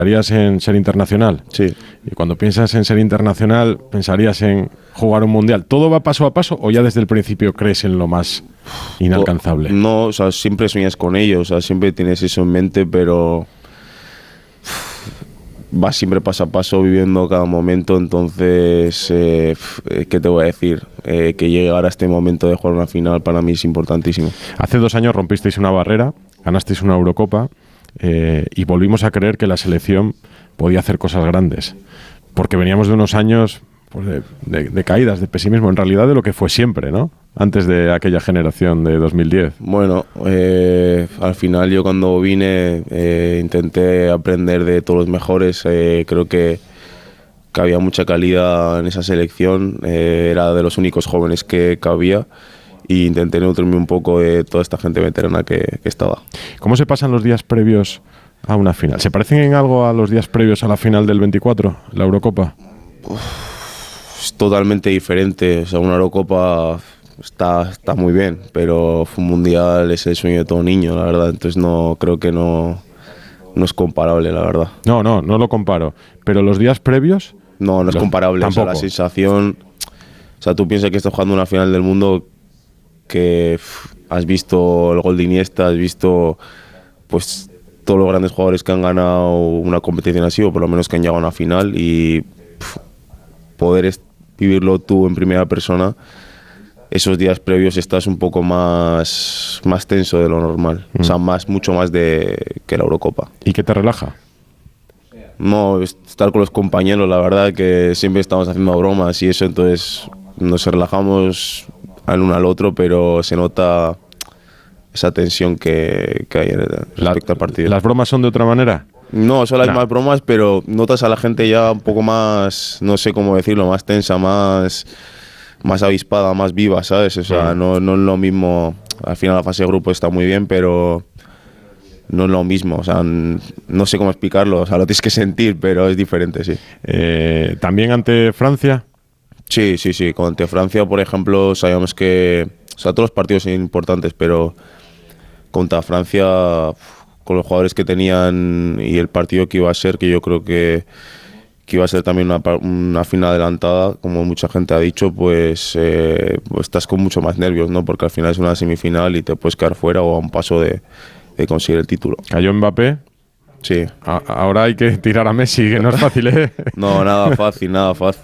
pensarías en ser internacional. Sí. Y cuando piensas en ser internacional, pensarías en jugar un mundial. ¿Todo va paso a paso o ya desde el principio crees en lo más inalcanzable? No, o sea, siempre sueñas con ello, o sea, siempre tienes eso en mente, pero vas siempre paso a paso viviendo cada momento. Entonces, ¿qué te voy a decir? Que llegar a este momento de jugar una final para mí es importantísimo. Hace 2 años rompisteis una barrera, ganasteis una Eurocopa y volvimos a creer que la selección podía hacer cosas grandes, porque veníamos de unos años pues, de caídas, de pesimismo, en realidad de lo que fue siempre, ¿no? Antes de aquella generación de 2010. Bueno, al final yo cuando vine intenté aprender de todos los mejores. Creo que había mucha calidad en esa selección. Era de los únicos jóvenes que había e intenté nutrirme un poco de toda esta gente veterana que estaba. ¿Cómo se pasan los días previos a una final? ¿Se parecen en algo a los días previos a la final del 24, la Eurocopa? Es totalmente diferente. O sea, una Eurocopa está muy bien, pero un mundial es el sueño de todo niño, la verdad. Entonces no creo que no es comparable, la verdad. No lo comparo. Pero los días previos... No es comparable. O sea, la sensación... O sea, tú piensas que estás jugando una final del mundo que has visto el gol de Iniesta, has visto pues todos los grandes jugadores que han ganado una competición así, o por lo menos que han llegado a una final, y poder vivirlo tú en primera persona, esos días previos estás un poco más tenso de lo normal. O sea, mucho más que la Eurocopa. ¿Y qué te relaja? No, estar con los compañeros, la verdad que siempre estamos haciendo bromas y eso, entonces nos relajamos al uno al otro, pero se nota esa tensión que hay respecto al partido. ¿Las bromas son de otra manera? No, son las mismas bromas, pero notas a la gente ya un poco más, no sé cómo decirlo, más tensa, más avispada, más viva, ¿sabes? O sea, no es lo mismo. Al final la fase de grupo está muy bien, pero no es lo mismo. O sea, no sé cómo explicarlo. O sea, lo tienes que sentir, pero es diferente, sí. ¿También ante Francia? Sí. Ante Francia, por ejemplo, sabíamos que... O sea, todos los partidos son importantes, pero contra Francia, con los jugadores que tenían y el partido que iba a ser, que yo creo que iba a ser también una final adelantada, como mucha gente ha dicho, pues estás con mucho más nervios, ¿no? Porque al final es una semifinal y te puedes quedar fuera o a un paso de conseguir el título. ¿Cayó Mbappé? Sí. Ahora hay que tirar a Messi, que no es fácil, ¿eh? No, nada fácil.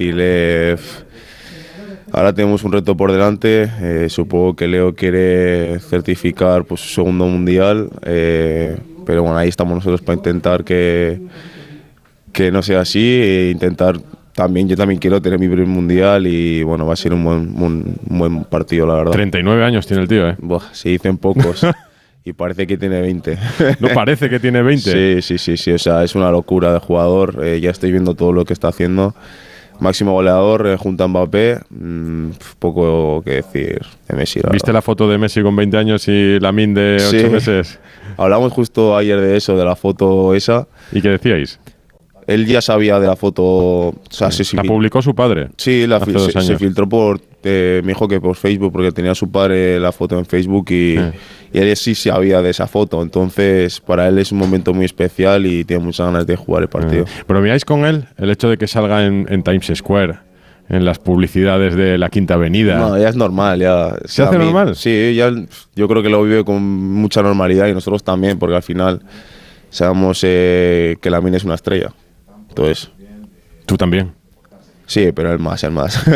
Ahora tenemos un reto por delante. Supongo que Leo quiere certificar pues, su segundo mundial, pero bueno, ahí estamos nosotros para intentar que no sea así e intentar también. Yo también quiero tener mi primer mundial y bueno, va a ser un buen partido, la verdad. 39 años tiene el tío, ¿eh? Buah, se dicen pocos. Y parece que tiene 20. ¿No parece que tiene 20? Sí. O sea, es una locura de jugador. Ya estoy viendo todo lo que está haciendo. Máximo goleador junto a Mbappé. Poco que decir de Messi. ¿Viste la foto de Messi con 20 años y Lamine de 8 meses? Hablamos justo ayer de eso, de la foto esa. ¿Y qué decíais? Él ya sabía de la foto. O sea, ¿La publicó su padre? Sí, se filtró me dijo que por Facebook, porque tenía su padre la foto en Facebook y él sí sabía de esa foto. Entonces, para él es un momento muy especial y tiene muchas ganas de jugar el partido. ¿Pero miráis con él el hecho de que salga en Times Square, en las publicidades de la Quinta Avenida? No, ya es normal. ¿Se hace normal? Sí, yo creo que lo vive con mucha normalidad y nosotros también, porque al final sabemos que Lamine es una estrella. Entonces, ¿tú también? Sí, pero el más.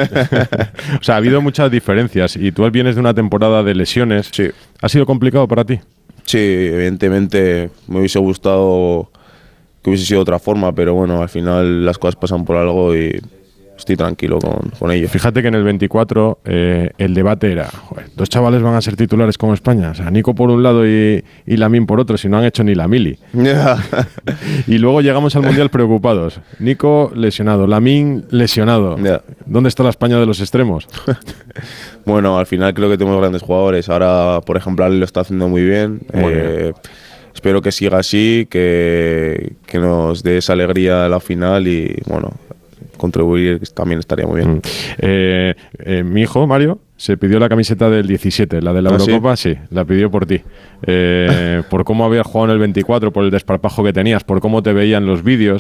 O sea, ha habido muchas diferencias y tú vienes de una temporada de lesiones. Sí. ¿Ha sido complicado para ti? Sí, evidentemente me hubiese gustado que hubiese sido de otra forma, pero bueno, al final las cosas pasan por algo y estoy tranquilo con ello. Fíjate que en el 24 el debate era, joder, 2 chavales van a ser titulares con España, o sea, Nico por un lado y Lamine por otro, si no han hecho ni la mili. Y luego llegamos al Mundial preocupados. Nico lesionado, Lamine lesionado. ¿Dónde está la España de los extremos? Bueno, al final creo que tenemos grandes jugadores. Ahora, por ejemplo, Ale lo está haciendo muy bien. Espero que siga así, que nos dé esa alegría a la final y bueno, contribuir también estaría muy bien. Mi hijo, Mario, se pidió la camiseta del 17, la de la Eurocopa, sí, la pidió por ti. Por cómo habías jugado en el 24, por el desparpajo que tenías, por cómo te veían los vídeos.